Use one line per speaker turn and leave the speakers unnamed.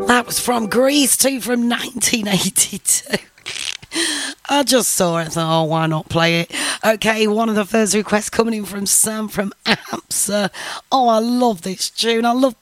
That was from Grease too, from 1982. I just saw it and thought, oh, why not play it? Okay, one of the first requests coming in from Sam from Amps. Oh, I love this tune. I love